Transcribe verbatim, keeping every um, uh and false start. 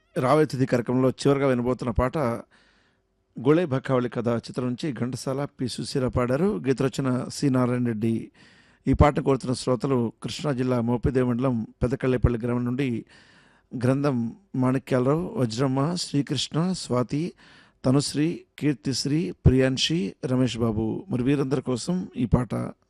రాబోయే తిథి కార్యక్రమంలో చివరిగా వినబోతున్న పాట గోళే భక్కావళి కథ చిత్రం నుంచి ఘంటసాల పి సుశీల పాడారు. గీతరచన సి నారాయణ రెడ్డి. ఈ పాటను కోరుతున్న శ్రోతలు కృష్ణా జిల్లా మోపిదేవి మండలం పెదకళ్ళేపల్లి గ్రామం నుండి గ్రంథం మాణిక్యాలరావు, వజ్రమ్మ, శ్రీకృష్ణ, స్వాతి, తనుశ్రీ, కీర్తిశ్రీ, ప్రియాంశి, రమేష్ బాబు. మరి వీరందరి కోసం ఈ పాట.